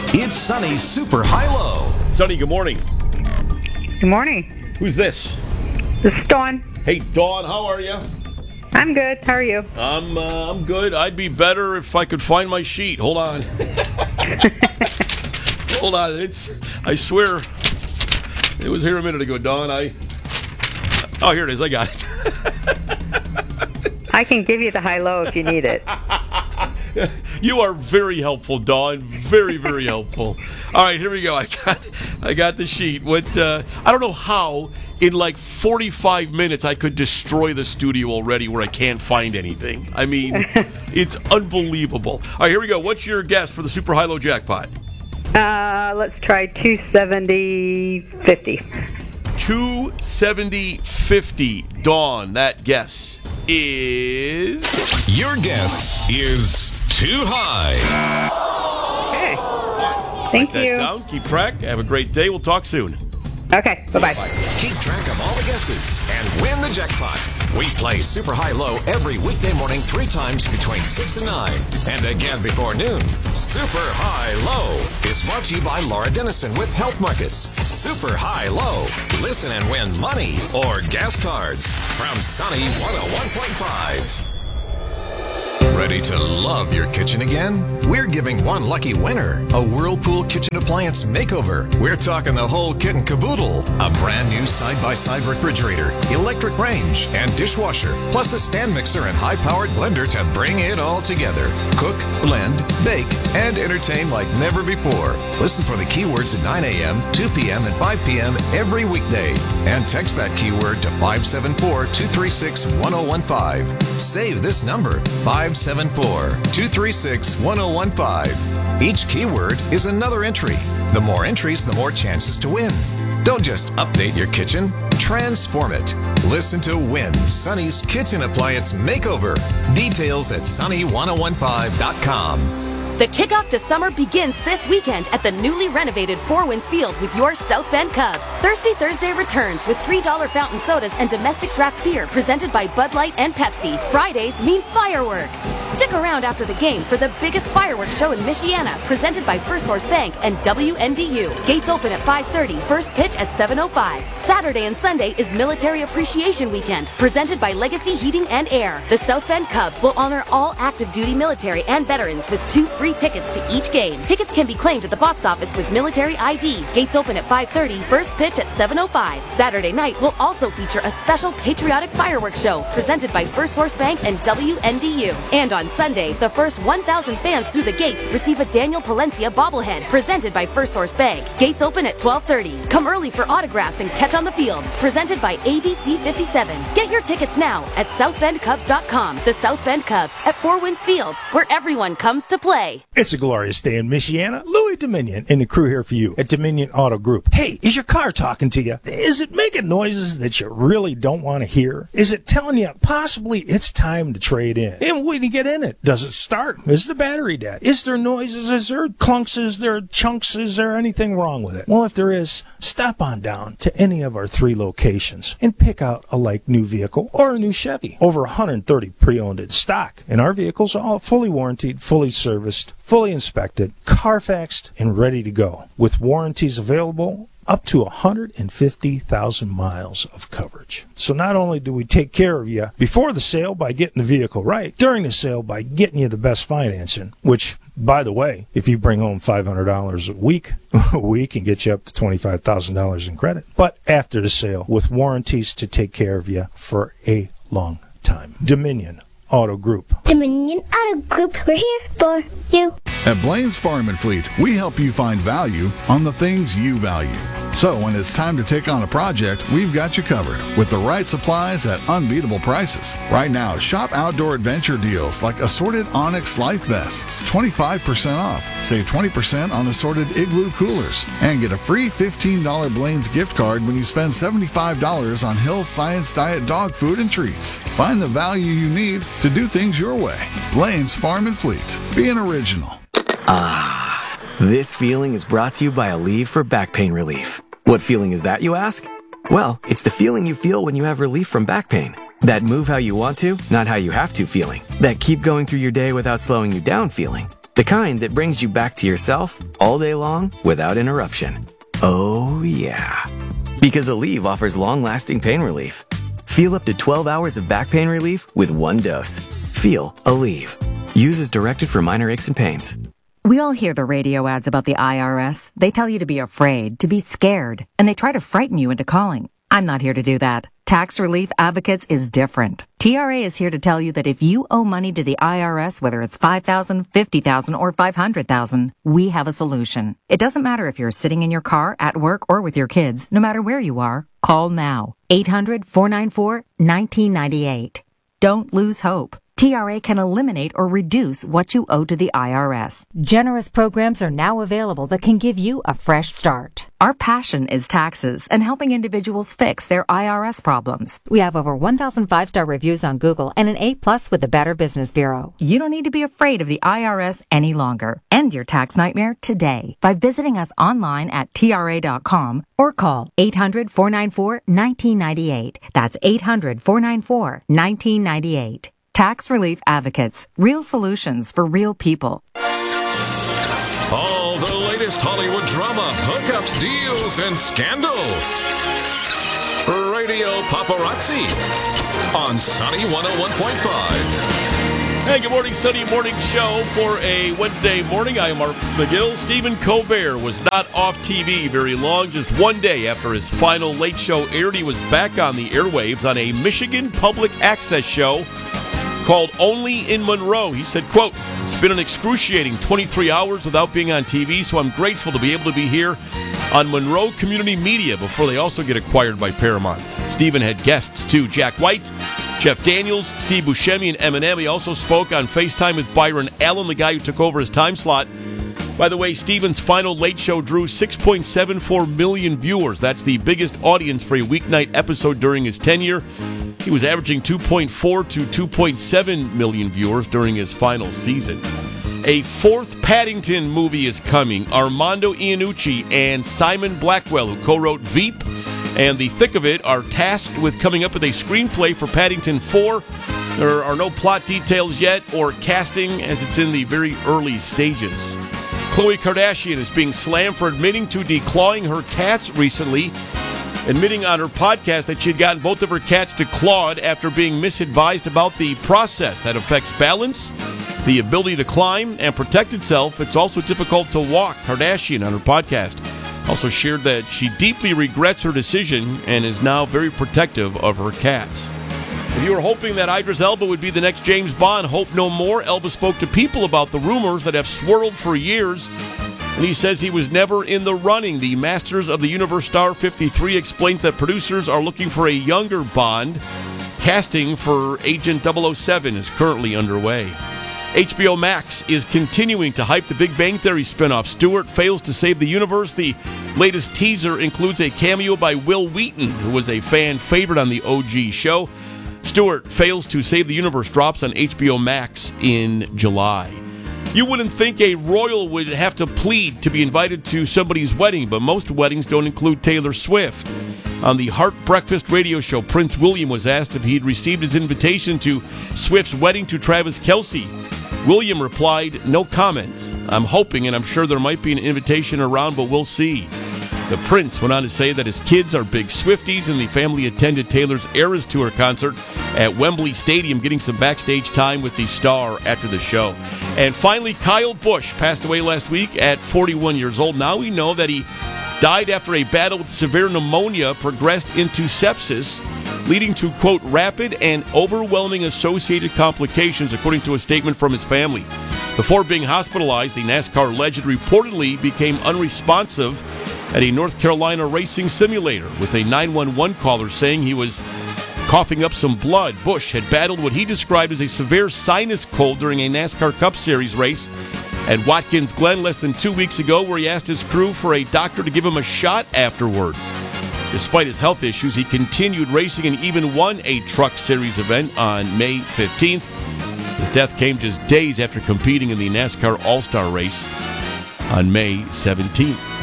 It's Sonny's Super High-Low. Sonny, good morning. Good morning. Who's this? This is Dawn. Hey, Dawn, how are you? I'm good. How are you? I'm good. I'd be better if I could find my sheet. Hold on. Hold on. I swear, it was here a minute ago, Dawn. Oh, here it is. I got it. I can give you the high-low if you need it. You are very helpful, Dawn. Very, very helpful. All right, here we go. I got the sheet. I don't know how in like 45 minutes I could destroy the studio already where I can't find anything. I mean, it's unbelievable. All right, here we go. What's your guess for the Super High-Low jackpot? Let's try 270.50. 270.50. Dawn, that guess is... Your guess is too high. Okay. Thank Write you. that down. Keep track. Have a great day. We'll talk soon. Okay. Bye-bye. Keep track of all the guesses and win the jackpot. We play Super High-Low every weekday morning 3 times between 6 and 9. And again before noon. Super High-Low is brought to you by Laura Dennison with Health Markets. Super High-Low. Listen and win money or gas cards from Sunny 101.5. Ready to love your kitchen again? We're giving one lucky winner a Whirlpool kitchen appliance makeover. We're talking the whole kit and caboodle. A brand new side-by-side refrigerator, electric range, and dishwasher, plus a stand mixer and high-powered blender to bring it all together. Cook, blend, bake, and entertain like never before. Listen for the keywords at 9 a.m., 2 p.m., and 5 p.m. every weekday. And text that keyword to 574-236-1015. Save this number, 574-236-1015. Each keyword is another entry. The more entries, the more chances to win. Don't just update your kitchen, transform it. Listen to Win Sunny's Kitchen Appliance Makeover. Details at sunny1015.com. The kickoff to summer begins this weekend at the newly renovated Four Winds Field with your South Bend Cubs. Thirsty Thursday returns with $3 fountain sodas and domestic draft beer presented by Bud Light and Pepsi. Fridays mean fireworks. Stick around after the game for the biggest fireworks show in Michiana, presented by First Source Bank and WNDU. Gates open at 5:30, first pitch at 7:05. Saturday and Sunday is Military Appreciation Weekend, presented by Legacy Heating and Air. The South Bend Cubs will honor all active duty military and veterans with 2 free tickets to each game. Tickets can be claimed at the box office with military ID. Gates open at 5:30, first pitch at 7:05. Saturday night will also feature a special patriotic fireworks show presented by First Source Bank and WNDU. And on Sunday, the first 1,000 fans through the gates receive a Daniel Palencia bobblehead presented by First Source Bank. Gates open at 12:30. Come early for autographs and catch on the field. Presented by ABC 57. Get your tickets now at southbendcubs.com. The South Bend Cubs at Four Winds Field, where everyone comes to play. It's a glorious day in Michiana. Louis Dominion and the crew here for you at Dominion Auto Group. Hey, is your car talking to you? Is it making noises that you really don't want to hear? Is it telling you possibly it's time to trade in? And when you get in it, does it start? Is the battery dead? Is there noises? Is there clunks? Is there chunks? Is there anything wrong with it? Well, if there is, stop on down to any of our 3 locations and pick out a like new vehicle or a new Chevy. Over 130 pre-owned in stock. And our vehicles are all fully warranted, fully serviced, fully inspected, Carfaxed, and ready to go. With warranties available up to 150,000 miles of coverage. So not only do we take care of you before the sale by getting the vehicle right, during the sale by getting you the best financing, which, by the way, if you bring home $500 a week, we can get you up to $25,000 in credit. But after the sale, with warranties to take care of you for a long time. Dominion Auto Group. Dominion Auto Group, we're here for you. At Blaine's Farm and Fleet, we help you find value on the things you value. So when it's time to take on a project, we've got you covered with the right supplies at unbeatable prices. Right now, shop outdoor adventure deals like assorted Onyx life vests, 25% off. Save 20% on assorted Igloo coolers. And get a free $15 Blaine's gift card when you spend $75 on Hill's Science Diet dog food and treats. Find the value you need to do things your way. Blaine's Farm and Fleet. Be an original. This feeling is brought to you by Aleve for back pain relief. What feeling is that, you ask? Well, it's the feeling you feel when you have relief from back pain. That move how you want to, not how you have to feeling. That keep going through your day without slowing you down feeling. The kind that brings you back to yourself all day long without interruption. Oh, yeah. Because Aleve offers long-lasting pain relief. Feel up to 12 hours of back pain relief with one dose. Feel Aleve. Use as directed for minor aches and pains. We all hear the radio ads about the IRS. They tell you to be afraid, to be scared, and they try to frighten you into calling. I'm not here to do that. Tax Relief Advocates is different. TRA is here to tell you that if you owe money to the IRS, whether it's $5,000, $50,000, or $500,000, we have a solution. It doesn't matter if you're sitting in your car, at work, or with your kids. No matter where you are, call now. 800-494-1998. Don't lose hope. TRA can eliminate or reduce what you owe to the IRS. Generous programs are now available that can give you a fresh start. Our passion is taxes and helping individuals fix their IRS problems. We have over 1,000 5-star reviews on Google and an A+ with the Better Business Bureau. You don't need to be afraid of the IRS any longer. End your tax nightmare today by visiting us online at TRA.com or call 800-494-1998. That's 800-494-1998. Tax Relief Advocates. Real solutions for real people. All the latest Hollywood drama, hookups, deals, and scandal. Radio Paparazzi on Sunny 101.5. Hey, good morning, Sunny Morning Show for a Wednesday morning. I am Mark McGill. Stephen Colbert was not off TV very long. Just one day after his final late show aired, he was back on the airwaves on a Michigan public access show called Only in Monroe. He said, quote, "It's been an excruciating 23 hours without being on TV, so I'm grateful to be able to be here on Monroe Community Media before they also get acquired by Paramount." Stephen had guests too, Jack White, Jeff Daniels, Steve Buscemi, and Eminem. He also spoke on FaceTime with Byron Allen, the guy who took over his time slot. By the way, Stephen's final late show drew 6.74 million viewers. That's the biggest audience for a weeknight episode during his tenure. He was averaging 2.4 to 2.7 million viewers during his final season. A fourth Paddington movie is coming. Armando Iannucci and Simon Blackwell, who co-wrote Veep and The Thick of It, are tasked with coming up with a screenplay for Paddington 4. There are no plot details yet or casting, as it's in the very early stages. Khloe Kardashian is being slammed for admitting to declawing her cats recently, admitting on her podcast that she had gotten both of her cats declawed after being misadvised about the process that affects balance, the ability to climb, and protect itself. It's also difficult to walk. Kardashian on her podcast also shared that she deeply regrets her decision and is now very protective of her cats. If you were hoping that Idris Elba would be the next James Bond, hope no more. Elba spoke to People about the rumors that have swirled for years, and he says he was never in the running. The Masters of the Universe star 53 explains that producers are looking for a younger Bond. Casting for Agent 007 is currently underway. HBO Max is continuing to hype the Big Bang Theory spinoff. Stewart Fails to Save the Universe. The latest teaser includes a cameo by Will Wheaton, who was a fan favorite on the OG show. Stewart Fails to Save the Universe drops on HBO Max in July. You wouldn't think a royal would have to plead to be invited to somebody's wedding, but most weddings don't include Taylor Swift. On the Heart Breakfast radio show, Prince William was asked if he'd received his invitation to Swift's wedding to Travis Kelce. William replied, "No comment. I'm hoping and I'm sure there might be an invitation around, but we'll see." The Prince went on to say that his kids are big Swifties, and the family attended Taylor's Eras Tour concert at Wembley Stadium, getting some backstage time with the star after the show. And finally, Kyle Busch passed away last week at 41 years old. Now we know that he died after a battle with severe pneumonia progressed into sepsis, leading to, quote, rapid and overwhelming associated complications, according to a statement from his family. Before being hospitalized, the NASCAR legend reportedly became unresponsive at a North Carolina racing simulator, with a 911 caller saying he was coughing up some blood. Busch had battled what he described as a severe sinus cold during a NASCAR Cup Series race at Watkins Glen less than 2 weeks ago, where he asked his crew for a doctor to give him a shot afterward. Despite his health issues, he continued racing and even won a Truck Series event on May 15th. His death came just days after competing in the NASCAR All-Star race on May 17th.